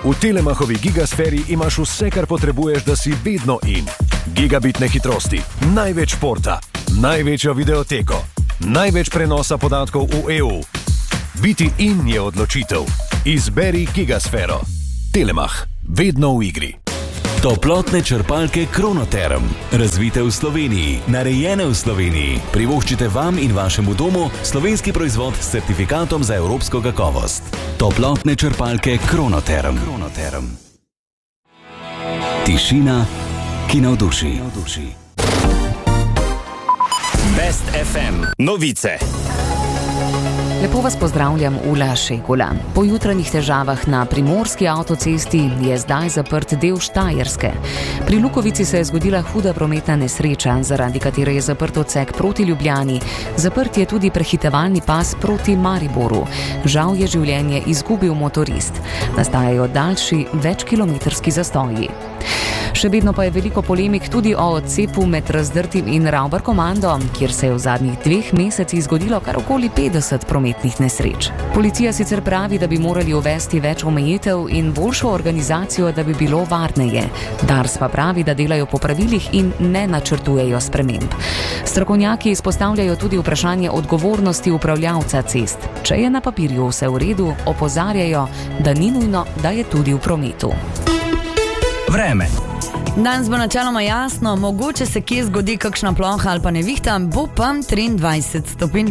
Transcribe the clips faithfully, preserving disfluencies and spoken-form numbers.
V Telemachovi gigasferi imaš vse, kar potrebuješ, da si vedno in. Gigabitne hitrosti, največ športa, največjo videoteko, največ prenosa podatkov v E U. Biti in je odločitev. Izberi gigasfero. Telemach, vedno v igri. Toplotne črpalke Kronoterm. Razvite v Sloveniji, narejene v Sloveniji. Privoščite vam in vašemu domu slovenski proizvod s certifikatom za evropsko kakovost. Toplotne črpalke Kronoterm. Kronoterm. Tišina, ki navduši. Best F M. Novice. Lepo vas pozdravljam, Ula Šegula. Po jutranjih težavah na primorski avtocesti je zdaj zaprt del Štajerske. Pri Lukovici se je zgodila huda prometna nesreča, zaradi katere je zaprt odsek proti Ljubljani. Zaprt je tudi prehitevalni pas proti Mariboru. Žal je življenje izgubil motorist. Nastajajo daljši večkilometrski zastoji. Še vedno pa je veliko polemik tudi o odcepu med Razdrtim in Ravbar komando, kjer se je v zadnjih dveh mesecih zgodilo kar okoli petdeset prometnih nesreč. Policija sicer pravi, da bi morali uvesti več omejitev in boljšo organizacijo, da bi bilo varneje. Dars pa pravi, da delajo po pravilih in ne načrtujejo sprememb. Strokovnjaki izpostavljajo tudi vprašanje odgovornosti upravljavca cest. Če je na papirju vse v redu, opozarjajo, da ni nujno, da je tudi v prometu. Vreme. Danes bo načeloma jasno, mogoče se kje zgodi kakšna ploha ali pa nevihta, bo pa triindvajset stopinj.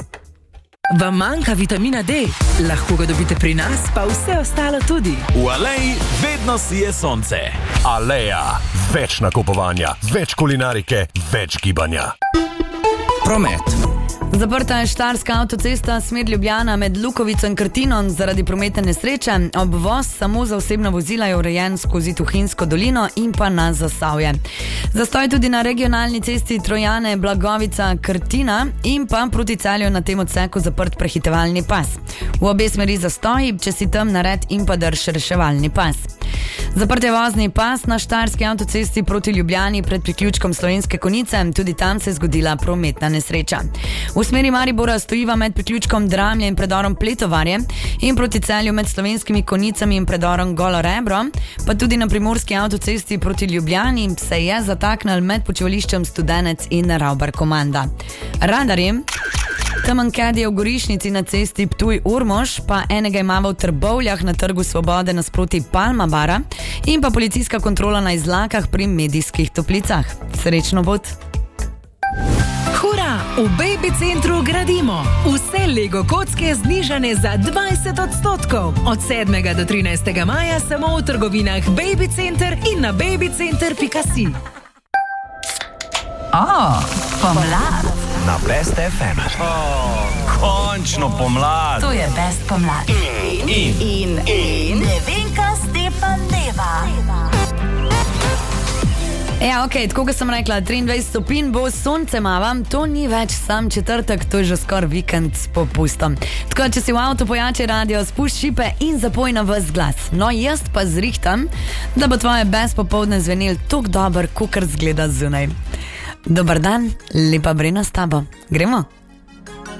Vam manjka vitamina D? Lahko ga dobite pri nas, pa vse ostalo tudi. V Aleji vedno sije sonce. Aleja. Več nakupovanja, več kulinarike, več gibanja. Promet. Zaprta je Štajerska avtocesta smer Ljubljana med Lukovico in Krtinom zaradi prometne nesreče. Obvoz samo za osebna vozila je urejen skozi Tuhinjsko dolino in pa na Zasavje. Zastoj tudi na regionalni cesti Trojane Blagovica Krtina in pa proti Celju na tem odseku zaprt prehitevalni pas. V obe smeri zastoji, če si tam nared in pa drž reševalni pas. Zaprt je vozni pas na Štajerski avtocesti proti Ljubljani pred priključkom Slovenske Konjice, tudi tam se je zgodila prometna nesreča. V smeri Maribora stojiva med priključkom Dramlje in predorom Pletovarje in proti Celju med Slovenskimi Konjicami in predorom Golo Rebro, pa tudi na primorski avtocesti proti Ljubljani se je zataknil med počivališčem Studenec in Ravbar komanda. Radarjem Temen kedi je v Gorišnici na cesti Ptuj-Ormož, pa enega imava v Trbovljah na Trgu Svobode nasproti Palma bara in pa policijska kontrola na Izlakah pri Medijskih Toplicah. Srečno pot! Hura! V Baby Centru gradimo. Vse Lego kocke znižane za dvajset odstotkov. Od sedmega do trinajstega maja samo v trgovinah Baby Center in na babycenter pika si. O, pomlad. Na Best F M. Oh, končno pomlad. To je Best pomlad. In, in, in, in. Nevenka Stefan Deva. Ja, ok, tako kot sem rekla, triindvajset stopinj bo, sonce mavam, to ni več sam četrtek, to je že skoraj vikend s popustom. Tako, če si v avtu pojači radio, spušč šipe in zapoj na ves glas. No, jaz pa zrihtam, da bo tvoje best popoldne zvenel tok dober, kakor zgleda zunaj. Dobar dan, lepa Brena s tabo. Gremo?